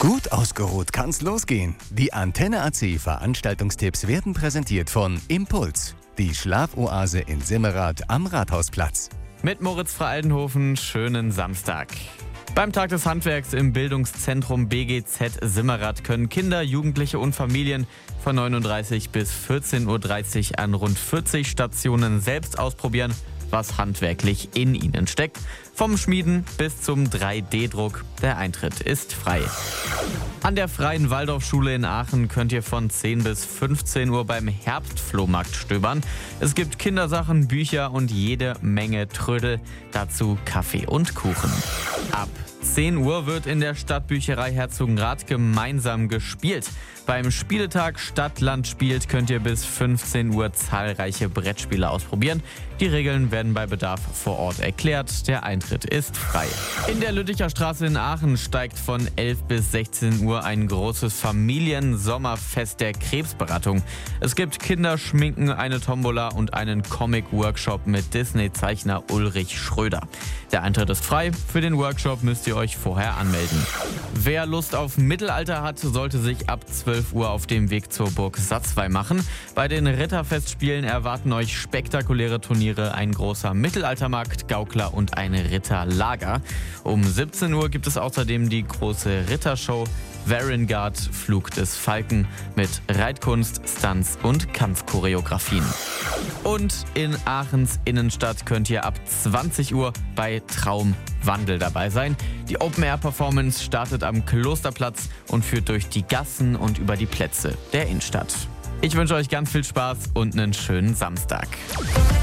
Gut ausgeruht kann's losgehen. Die Antenne AC Veranstaltungstipps werden präsentiert von Impuls, die Schlafoase in Simmerath am Rathausplatz. Mit Moritz Frey-Aldenhofen, schönen Samstag. Beim Tag des Handwerks im Bildungszentrum BGZ Simmerath können Kinder, Jugendliche und Familien von 39 bis 14.30 Uhr an rund 40 Stationen selbst ausprobieren, was handwerklich in ihnen steckt. Vom Schmieden bis zum 3D-Druck. Der Eintritt ist frei. An der Freien Waldorfschule in Aachen könnt ihr von 10 bis 15 Uhr beim Herbstflohmarkt stöbern. Es gibt Kindersachen, Bücher und jede Menge Trödel. Dazu Kaffee und Kuchen. Ab 10 Uhr wird in der Stadtbücherei Herzogenrath gemeinsam gespielt. Beim Spieletag Stadt-Land spielt könnt ihr bis 15 Uhr zahlreiche Brettspiele ausprobieren. Die Regeln werden bei Bedarf vor Ort erklärt. Der Eintritt ist frei. In der Lütticher Straße in Aachen steigt von 11 bis 16 Uhr ein großes Familiensommerfest der Krebsberatung. Es gibt Kinderschminken, eine Tombola und einen Comic-Workshop mit Disney-Zeichner Ulrich Schröder. Der Eintritt ist frei. Für den Workshop müsst ihr euch vorher anmelden. Wer Lust auf Mittelalter hat, sollte sich ab 12 Uhr auf dem Weg zur Burg Satzwey machen. Bei den Ritterfestspielen erwarten euch spektakuläre Turniere, ein großer Mittelaltermarkt, Gaukler und ein Ritterlager. Um 17 Uhr gibt es außerdem die große Rittershow Varengard, Flug des Falken mit Reitkunst, Stunts und Kampfchoreografien. Und in Aachens Innenstadt könnt ihr ab 20 Uhr bei Traumwandel dabei sein. Die Open-Air-Performance startet am Klosterplatz und führt durch die Gassen und über die Plätze der Innenstadt. Ich wünsche euch ganz viel Spaß und einen schönen Samstag.